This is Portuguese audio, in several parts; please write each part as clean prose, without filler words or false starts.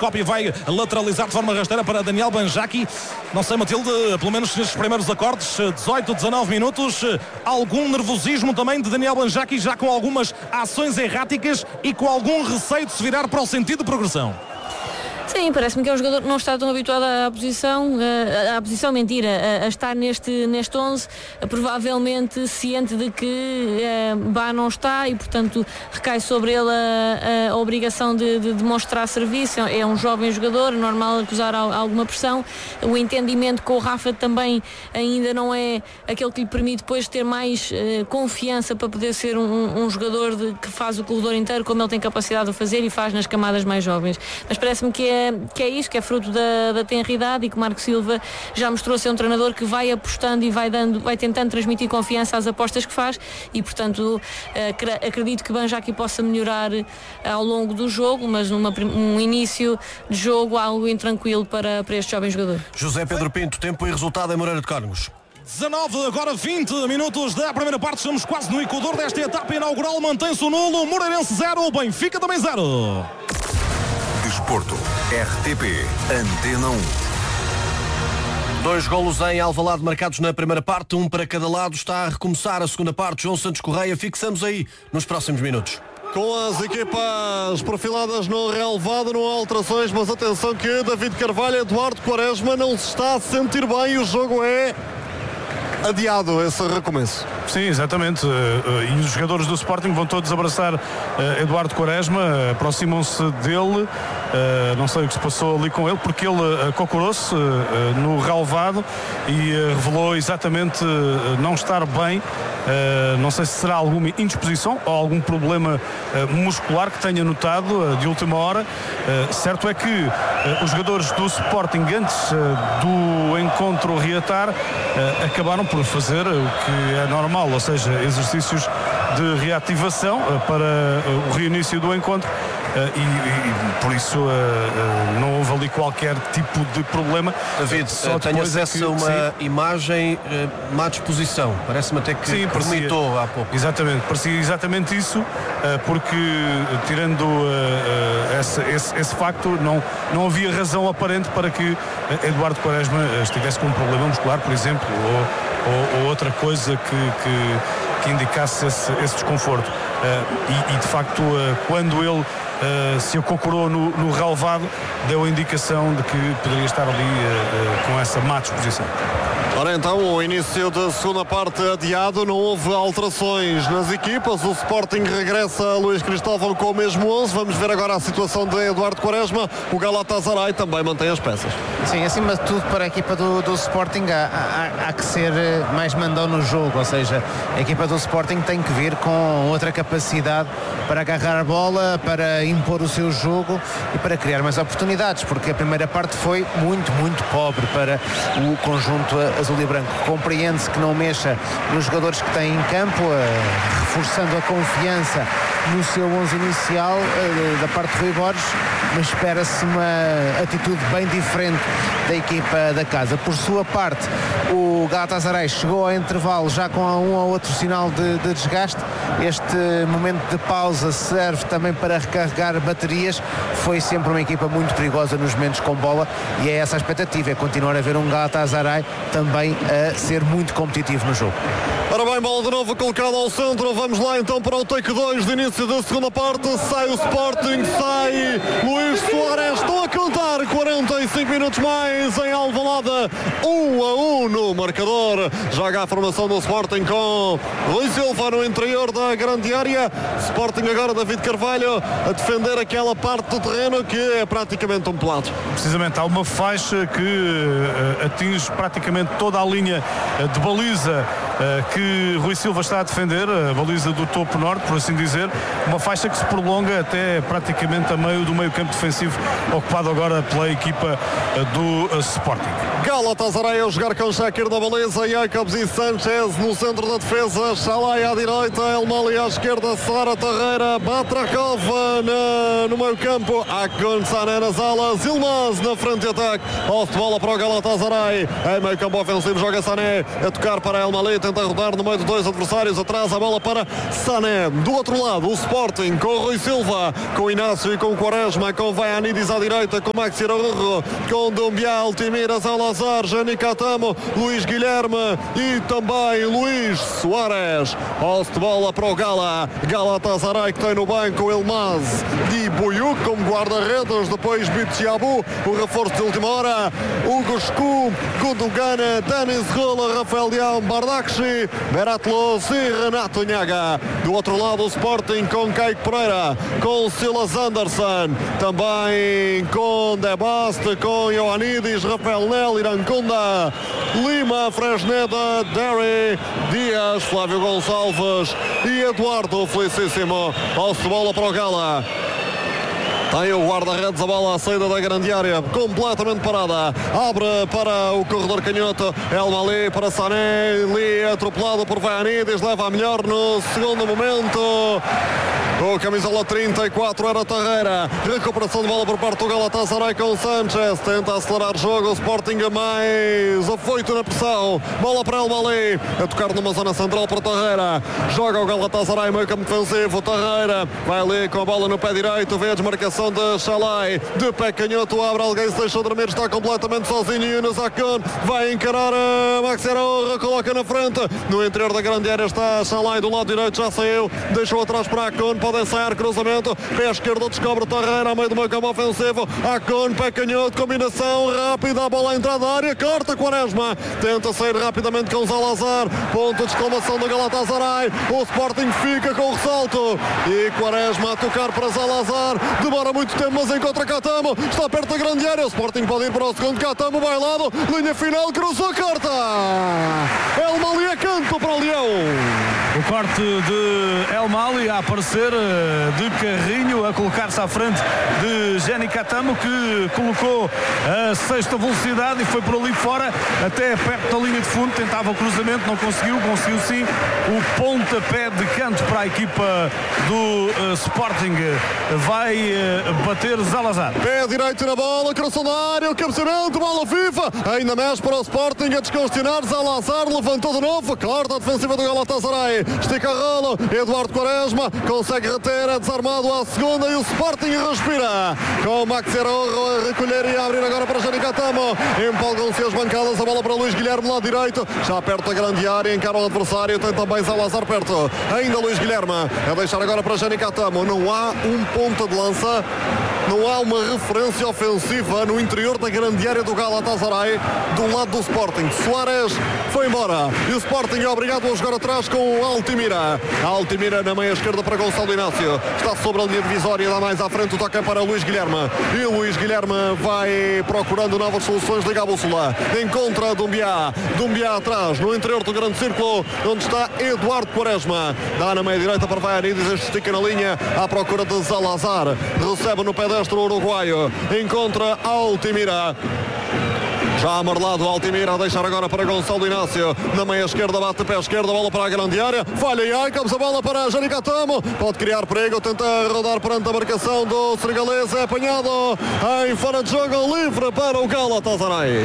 Skopje vai lateralizar de forma rasteira para Daniel Banjaki. Não sei, Matilde, pelo menos nestes primeiros acordes, 18, 19 minutos, algum nervosismo também de Daniel Banjaki, já com algumas ações erráticas e com algum receio de se virar para o sentido de progressão. Sim, parece-me que é um jogador que não está tão habituado à posição, a estar neste 11, provavelmente ciente de que Bá não está e, portanto, recai sobre ele a obrigação de demonstrar serviço. É um jovem jogador, é normal acusar alguma pressão. O entendimento com o Rafa também ainda não é aquele que lhe permite depois ter mais confiança para poder ser um jogador que faz o corredor inteiro, como ele tem capacidade de fazer e faz nas camadas mais jovens. Mas parece-me que é isso, que é fruto da tenridade e que Marco Silva já mostrou ser um treinador que vai apostando e vai tentando transmitir confiança às apostas que faz e, portanto, acredito que Banjaki possa melhorar ao longo do jogo, mas um início de jogo algo intranquilo para este jovem jogador. José Pedro Pinto, tempo e resultado em Moreira de Cónegos. 19, agora 20 minutos da primeira parte, estamos quase no equador desta etapa inaugural, mantém-se o nulo, Moreirense 0, Benfica também 0. Desporto, RTP, Antena 1. 2 golos em Alvalade marcados na primeira parte, um para cada lado. Está a recomeçar a segunda parte. João Santos Correia, fixamos aí nos próximos minutos. Com as equipas perfiladas no relevado, não há alterações, mas atenção que David Carvalho e Eduardo Quaresma não se está a sentir bem, o jogo é adiado, esse recomeço. Sim, exatamente, e os jogadores do Sporting vão todos abraçar Eduardo Quaresma, aproximam-se dele, não sei o que se passou ali com ele, porque ele cocorou-se no relevado e revelou exatamente não estar bem. Não sei se será alguma indisposição ou algum problema muscular que tenha notado de última hora. Certo é que os jogadores do Sporting, antes do encontro reatar, acabaram por fazer o que é normal, ou seja, exercícios de reativação para o reinício do encontro. E por isso não houve ali qualquer tipo de problema. David, tenho acesso a uma imagem, má disposição, parece-me até que vomitou há pouco. Exatamente, parecia exatamente isso, porque tirando esse facto não havia razão aparente para que Eduardo Quaresma estivesse com um problema muscular, por exemplo, ou outra coisa que indicasse esse desconforto. E de facto, quando ele se acocorou no relevado, deu a indicação de que poderia estar ali com essa má disposição. Ora então, o início da segunda parte adiado, não houve alterações nas equipas, o Sporting regressa a Luís Cristóvão com o mesmo 11, vamos ver agora a situação de Eduardo Quaresma, o Galatasaray também mantém as peças. Sim, acima de tudo para a equipa do Sporting há que ser mais mandão no jogo, ou seja, a equipa do Sporting tem que vir com outra capacidade para agarrar a bola, para impor o seu jogo e para criar mais oportunidades, porque a primeira parte foi muito, muito pobre para o conjunto azul e branco. Compreende-se que não mexa nos jogadores que têm em campo, reforçando a confiança no seu 11 inicial da parte de Rui Borges, mas espera-se uma atitude bem diferente da equipa da casa. Por sua parte, o Galatasaray chegou ao intervalo já com um ou outro sinal de desgaste. Este momento de pausa serve também para recarregar baterias. Foi sempre uma equipa muito perigosa nos momentos com bola e é essa a expectativa, é continuar a ver um Galatasaray também a ser muito competitivo no jogo. Ora bem, bola de novo colocada ao centro, vamos lá então para o take 2 de início da segunda parte, sai o Sporting, sai Luís Soares, estão a contar 45 minutos mais em Alvalade, 1-1 no marcador, joga a formação do Sporting com Luís Silva no interior da grande área, Sporting agora David Carvalho a defender aquela parte do terreno que é praticamente um pelado. Precisamente, há uma faixa que atinge praticamente toda a linha de baliza que Rui Silva está a defender, a baliza do topo norte, por assim dizer, uma faixa que se prolonga até praticamente a meio do meio campo defensivo, ocupado agora pela equipa do Sporting. Galatasaray a jogar com Shakir na baliza, Jacobs e Sanchez no centro da defesa, Shalai à direita, El Mali à esquerda, Sara Terreira, Batrakov no meio campo, Akon, Sané nas alas, Yilmaz na frente de ataque, posse de bola para o Galatasaray, em meio campo ofensivo joga Sané, a tocar para El Mali, tenta rodar no meio de dois adversários, atrás a bola para Sané, do outro lado o Sporting com o Rui Silva, com o Inácio e com o Quaresma, com o Vaianidis à direita, com o Maxi Araujo, com o Doumbia, Altimira, Salazar, Jani Catamo, Luís Guilherme e também Luís Soares. Posse de bola para o Galatasaray, que tem no banco Yilmaz e Boiuk como guarda-redes, depois Bitsiabu, o reforço de última hora, Hugo Escu, Gundogan, Denis Rola, Rafael Leão, Bardakshi, Beratlos e Renato Nhaga. Do outro lado o Sporting com Kaique Pereira, com Silas Anderson, também com Debaste, com Ioannidis, Rafael Nel, Irankunda, Lima, Fresneda, Derry, Dias, Flávio Gonçalves e Eduardo Felicíssimo. Posse de bola para o Gala. Tem o guarda-redes, a bola à saída da grande área, completamente parada. Abre para o corredor canhoto, El Mali para Sané, Li atropelado por Vaianidis, leva a melhor no segundo momento. O camisola 34 era Terreira. Recuperação de bola por parte do Galatasaray com Sanchez. Tenta acelerar o jogo. O Sporting mais afoito na pressão. Bola para El Mali. A tocar numa zona central para Terreira. Joga o Galatasaray meio campo defensivo. Terreira vai ali com a bola no pé direito. Vê a desmarcação de Shalai. De pé canhoto abre alguém. Se deixou dormir. Está completamente sozinho. Yunus Akon vai encarar a Maxi Araujo. Coloca na frente. No interior da grande área está Shalai do lado direito. Já saiu. Deixou atrás para Akon. Pode ensaiar cruzamento, pé esquerdo descobre Terreira, a meio do meio campo ofensivo, Akon, pé canhoto, combinação rápida, a bola à entrada da área, corta Quaresma, tenta sair rapidamente com Salazar, ponto de exclamação do Galatasaray, o Sporting fica com o ressalto e Quaresma a tocar para Salazar, demora muito tempo mas encontra Catamo, está perto da grande área, o Sporting pode ir para o segundo, Catamo vai ao lado, linha final, cruzou a corta, El Mali a canto para o Leão. O corte de El Mali a aparecer de carrinho, a colocar-se à frente de Jani Catamo, que colocou a sexta velocidade e foi por ali fora até perto da linha de fundo, tentava o cruzamento, não conseguiu sim o pontapé de canto para a equipa do Sporting. Vai bater Salazar. Pé direito na bola, coração da área, o cabeceamento, bola FIFA, ainda mais para o Sporting a descongestionar, Salazar levantou de novo, corta a defensiva do Galatasaray, estica a rola, Eduardo Quaresma consegue reter, é desarmado à segunda e o Sporting respira com o Maxi Araujo a recolher e a abrir agora para Jani Catamo, empolgam-se as bancadas, a bola para Luís Guilherme lá direito, já perto da grande área, encara o adversário, tem também Salazar perto, ainda Luís Guilherme a deixar agora para Jani Catamo, não há um ponta de lança, não há uma referência ofensiva no interior da grande área do Galatasaray do lado do Sporting. Soares foi embora e o Sporting é obrigado a jogar atrás com o Altimira. Altimira na meia esquerda para Gonçalo Inácio, está sobre a linha divisória, dá mais à frente o toque para Luís Guilherme e o Luís Guilherme vai procurando novas soluções, liga a bússola, encontra Doumbia atrás no interior do grande círculo onde está Eduardo Quaresma, dá na meia direita para Vaianidis, estica na linha à procura de Salazar, recebe no pedestre o uruguaio, encontra Altimira. Já amarelado Altimira a deixar agora para Gonçalo Inácio. Na meia esquerda bate pé esquerda, bola para a grande área. Falha Jacobs, a bola para Jani Catamo. Pode criar perigo, tenta rodar perante a marcação do senegalês. É apanhado em fora de jogo, livre para o Galatasaray.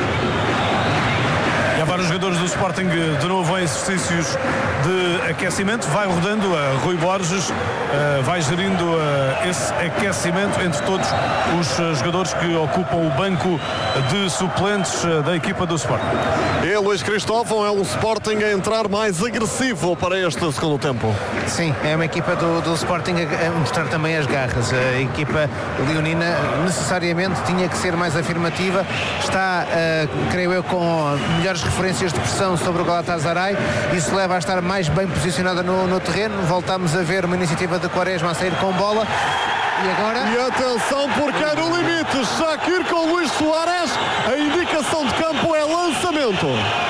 Há vários jogadores do Sporting de novo em exercícios de aquecimento. Vai rodando a Rui Borges, vai gerindo esse aquecimento entre todos os jogadores que ocupam o banco de suplentes da equipa do Sporting. E Luís Cristóvão, é um Sporting a entrar mais agressivo para este segundo tempo. Sim, é uma equipa do Sporting a mostrar também as garras. A equipa leonina necessariamente tinha que ser mais afirmativa. Está, creio eu, com melhores referências de pressão sobre o Galatasaray. Isso leva a estar mais bem posicionada no terreno. Voltamos a ver uma iniciativa de Quaresma a sair com bola. E agora? E atenção, porque é no limite. Shakir com Luís Soares. A indicação de campo é lançamento.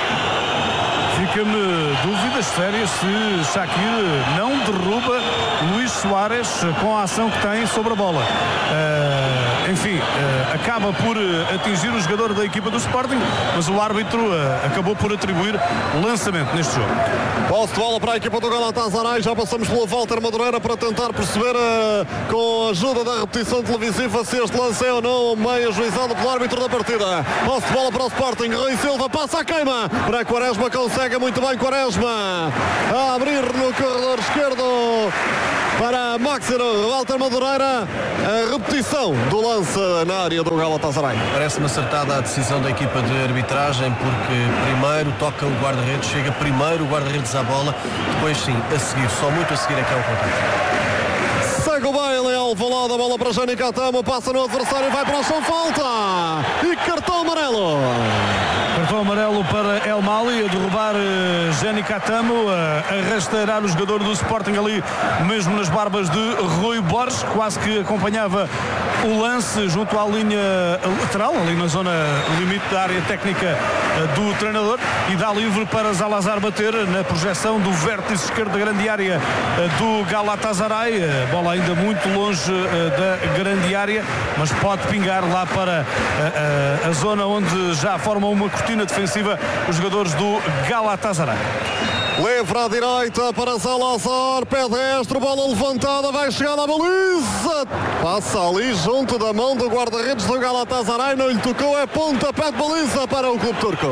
Fica-me dúvidas sérias se Shakir não derruba Luís Soares com a ação que tem sobre a bola. enfim, acaba por atingir o jogador da equipa do Sporting, mas o árbitro acabou por atribuir lançamento neste jogo. Posse de bola para a equipa do Galatasaray. Já passamos pelo Walter Madureira para tentar perceber, com a ajuda da repetição televisiva, se este lance é ou não bem ajuizado pelo árbitro da partida. Posse de bola para o Sporting. Rui Silva passa a queima para Quaresma, consegue muito bem Quaresma a abrir no corredor esquerdo para Maxero. Walter Madureira, a repetição do lance na área do Galatasaray. Parece-me acertada a decisão da equipa de arbitragem, porque primeiro toca o guarda-redes, chega primeiro o guarda-redes à bola, depois sim, a seguir, só muito a seguir é que é o contato. Segue o Bailey, Alvalade, a bola para Jani Catamo, passa no adversário, vai para o chão, falta e cartão amarelo. Cartão amarelo para El Mali, a derrubar Jani Catamo, a rasteirar o jogador do Sporting ali, mesmo nas barbas de Rui Borges, quase que acompanhava o lance junto à linha lateral, ali na zona limite da área técnica do treinador, e dá livre para Zalazar bater na projeção do vértice esquerdo da grande área do Galatasaray. Bola ainda muito longe da grande área, mas pode pingar lá para a zona onde já formam uma cortina defensiva os jogadores do Galatasaray. Livre à direita para Salazar, pé destro, bola levantada, vai chegar à baliza. Passa ali junto da mão do guarda-redes do Galatasaray, não lhe tocou, é pontapé de baliza para o clube turco.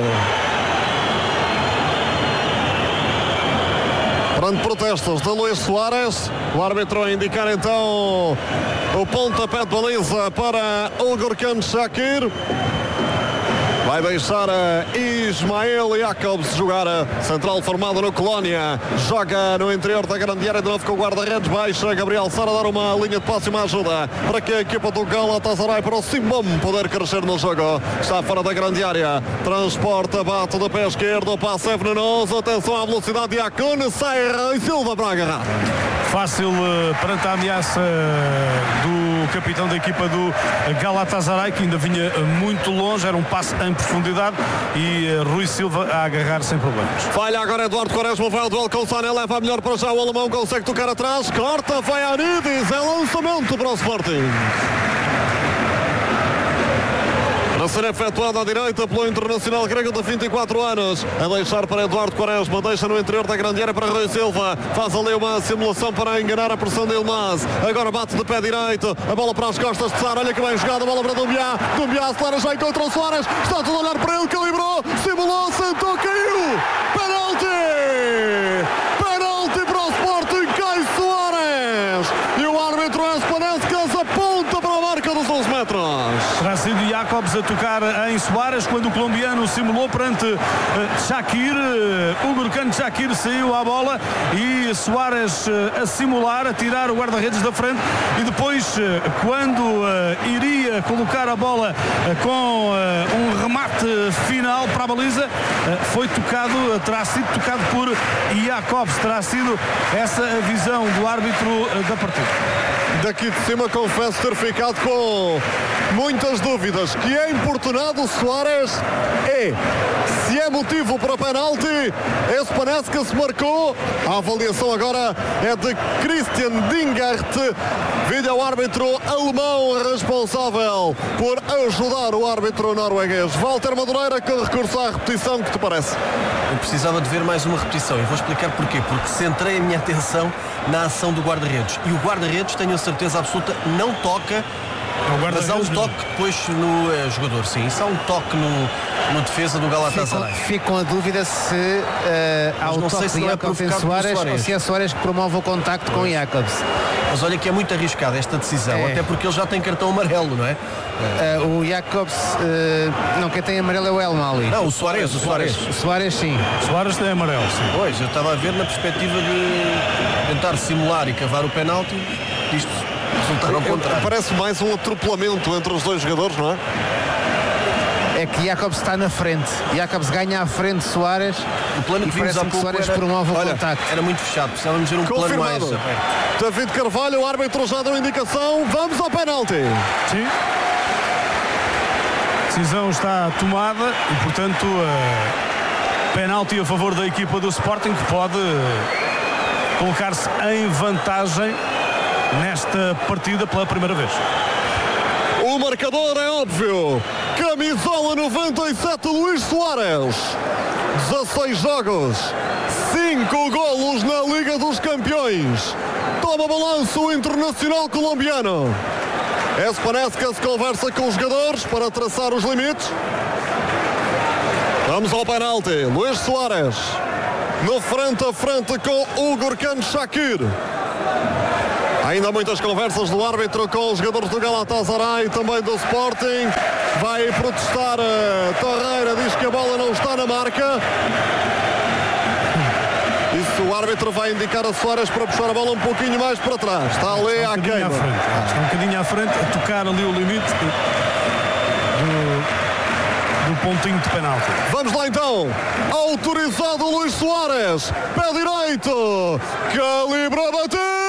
Perante protestos de Luís Soares, o árbitro a indicar então o pontapé de baliza para o Gürkan Shakir. Vai deixar Ismael Jacobs jogar, central formado no Colónia. Joga no interior da grande área de novo com o guarda-redes. Baixa Gabriel Sara, dar uma linha de passe e uma ajuda para que a equipa do Galatasaray para o Simbom poder crescer no jogo. Está fora da grande área. Transporta, bate do pé esquerdo, passa venenoso. Atenção à velocidade de Acune, sai e Silva para agarrar. Fácil perante a ameaça do capitão da equipa do Galatasaray, que ainda vinha muito longe, era um passe em profundidade, e Rui Silva a agarrar sem problemas. Falha agora Eduardo Quaresma, vai ao duelo com o Sané, leva a melhor para já, o alemão consegue tocar atrás, corta, vai a Aridis, é lançamento para o Sporting. A ser efetuada à direita pelo internacional grego de 24 anos. A deixar para Eduardo Quaresma. Deixa no interior da grande área para Rui Silva. Faz ali uma simulação para enganar a pressão de Ilmaz. Agora bate de pé direito. A bola para as costas de Sara. Olha que bem jogada. A bola para Dumbiá. Dumbiá acelera, já encontra o Soares. Está tudo a olhar para ele. Calibrou. Simulou. Sentou. Caiu. Penalti. Penalti para o Sporting. Cai Soares. E o árbitro Espanenses aponta para a marca dos 11 metros. Terá sido Jacobs a tocar em Soares quando o colombiano simulou perante Shakir. O Gürkan Shakir saiu à bola e Soares a simular, a tirar o guarda-redes da frente, e depois, quando iria colocar a bola com um remate final para a baliza, foi tocado, terá sido tocado por Jacobs. Terá sido essa a visão do árbitro da partida. Daqui de cima confesso ter ficado com muitas dúvidas. Que é importunado Soares se é motivo para penalti. Esse parece que se marcou. A avaliação agora é de Christian Dingert, vídeo árbitro alemão responsável por ajudar o árbitro norueguês. Walter Madureira, com recurso à repetição, que te parece? Eu precisava de ver mais uma repetição e vou explicar porquê. Porque centrei a minha atenção na ação do guarda-redes, e o guarda-redes, tenho a certeza absoluta, não toca, mas há um toque depois no jogador. Sim, isso há um toque no defesa do Galatasaray. Fico com a dúvida se há o toque de Jacobs em Soares ou se é Soares que promove o contacto com Jacobs. Mas olha que é muito arriscada esta decisão, até porque ele já tem cartão amarelo, não é? O Jacobs, não, quem tem amarelo é o El Mali. Não, o Soares. O Soares sim. Soares tem amarelo, sim. Pois, eu estava a ver na perspectiva de tentar simular e cavar o penalti, isto resultar ao contrário. Parece mais um atropelamento entre os dois jogadores, não é? É que Jacobs está na frente. Jacobs ganha à frente de Soares. O plano que vimos há pouco Soares promove o contacto. Era muito fechado, precisávamos ver um plano mais. David Carvalho, o árbitro já deu indicação. Vamos ao penalti. Sim. A decisão está tomada e, portanto, penalti a favor da equipa do Sporting, que pode colocar-se em vantagem nesta partida pela primeira vez. 1 marcador, é óbvio. Camisola 97, Luís Soares. 16 jogos, 5 golos na Liga dos Campeões. Toma balanço o internacional colombiano. Parece que se conversa com os jogadores para traçar os limites. Vamos ao penalti. Luís Soares no frente a frente com o Gurkan Shakir. Ainda muitas conversas do árbitro com os jogadores do Galatasaray e também do Sporting. Vai protestar Torreira, diz que a bola não está na marca. Isso, o árbitro vai indicar a Soares para puxar a bola um pouquinho mais para trás. Está ali à queima. Está um bocadinho à frente, a tocar ali o limite do pontinho de penalti. Vamos lá então. Autorizado Luís Soares. Pé direito. Calibra a bater.